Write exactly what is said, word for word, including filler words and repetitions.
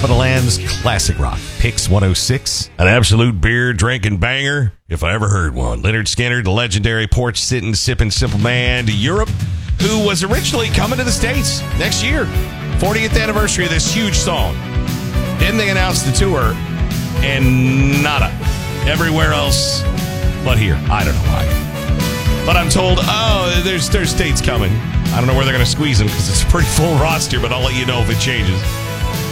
Capital Land's classic rock. Pix one oh six. An absolute beer drinking banger, if I ever heard one. Lynyrd Skynyrd, the legendary porch sitting, sipping simple man to Europe, who was originally coming to the States next year. fortieth anniversary of this huge song. Then they announced the tour, and nada. Everywhere else but here. I don't know why. But I'm told, oh, there's, there's dates coming. I don't know where they're going to squeeze them because it's a pretty full roster, but I'll let you know if it changes.